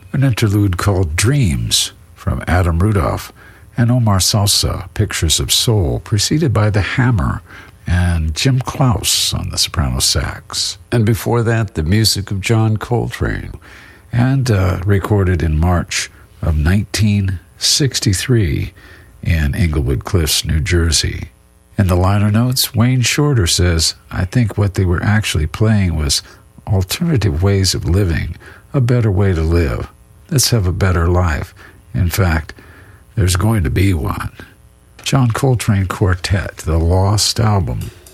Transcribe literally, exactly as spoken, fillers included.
an interlude called Dreams from Adam Rudolph and Omar Salsa, Pictures of Soul, preceded by The Hammer and Jim Klaus on the soprano sax. And before that, the music of John Coltrane, and uh, recorded in March of nineteen sixty-three in Englewood Cliffs, New Jersey. In the liner notes, Wayne Shorter says, I think what they were actually playing was alternative ways of living, a better way to live. Let's have a better life. In fact, there's going to be one. John Coltrane Quartet, The Lost Album.